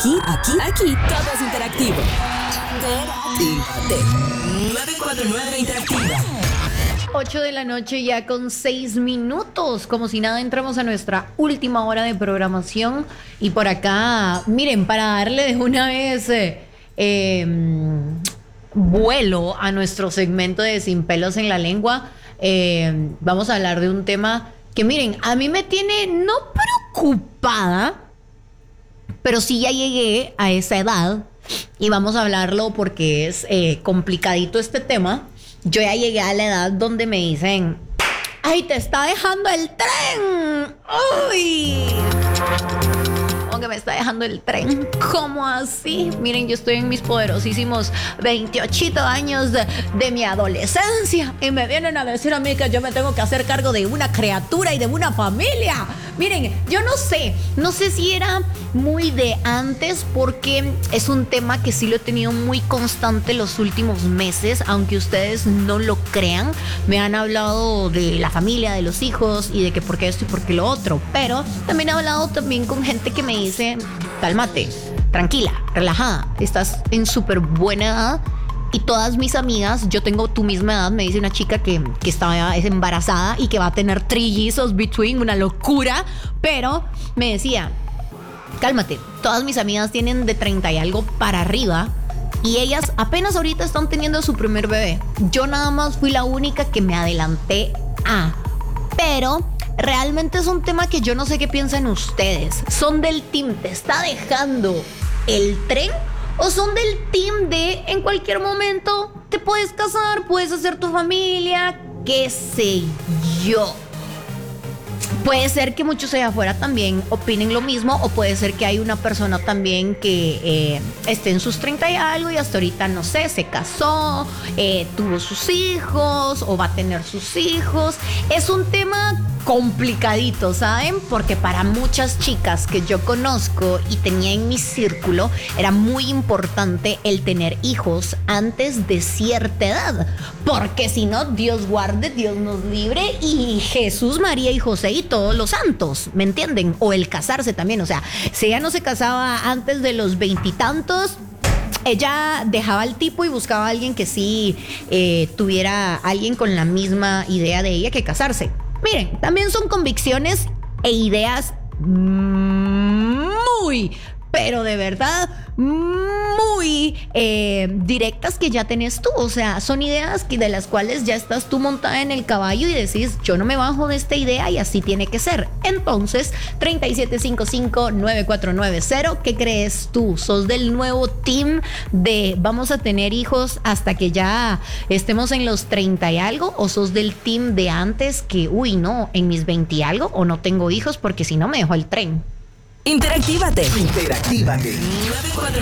Aquí todo es interactivo. Interactívate. 949 Interactiva. 8 de la noche ya con 6 minutos. Como si nada, entramos a nuestra última hora de programación. Y por acá, miren, para darle de una vez vuelo a nuestro segmento de Sin Pelos en la Lengua, vamos a hablar de un tema que, miren, a mí me tiene no preocupada, pero sí ya llegué a esa edad. Y vamos a hablarlo porque es complicadito este tema. Yo ya llegué a la edad donde me dicen: ¡ay, te está dejando el tren! ¡Uy! ¿Cómo que me está dejando el tren? ¿Cómo así? Miren, yo estoy en mis poderosísimos 28 años de mi adolescencia y me vienen a decir a mí que yo me tengo que hacer cargo de una criatura y de una familia. Miren, yo no sé si era muy de antes, porque es un tema que sí lo he tenido muy constante los últimos meses, aunque ustedes no lo crean. Me han hablado de la familia, de los hijos y de que por qué esto y por qué lo otro, pero también he hablado también con gente que me dice: cálmate, tranquila, relajada, estás en súper buena edad. Y todas mis amigas, yo tengo tu misma edad, me dice una chica que está embarazada y que va a tener trillizos between, una locura, pero me decía: cálmate, todas mis amigas tienen de 30 y algo para arriba y ellas apenas ahorita están teniendo su primer bebé. Yo nada más fui la única que me adelanté pero realmente es un tema que yo no sé qué piensan ustedes. ¿Son del team te está dejando el tren? ¿O son del team de en cualquier momento te puedes casar, puedes hacer tu familia, qué sé yo? Puede ser que muchos allá afuera también opinen lo mismo, o puede ser que hay una persona también que esté en sus 30 y algo y hasta ahorita, no sé, se casó, tuvo sus hijos o va a tener sus hijos. Es un tema complicadito, ¿saben? Porque para muchas chicas que yo conozco y tenía en mi círculo, era muy importante el tener hijos antes de cierta edad, porque si no, Dios guarde, Dios nos libre, y Jesús, María y José y todos los santos, ¿me entienden? O el casarse también, o sea, si ella no se casaba antes de los 20 y tantos, ella dejaba al tipo y buscaba a alguien que sí tuviera alguien con la misma idea de ella que casarse. Miren, también son convicciones e ideas muy, pero de verdad muy directas que ya tenés tú. O sea, son ideas de las cuales ya estás tú montada en el caballo y decís: yo no me bajo de esta idea y así tiene que ser. Entonces, 3755-9490, ¿qué crees tú? ¿Sos del nuevo team de vamos a tener hijos hasta que ya estemos en los 30 y algo? ¿O sos del team de antes que, uy, no, en mis 20 y algo, o no tengo hijos porque si no me dejo el tren? Interactívate. 949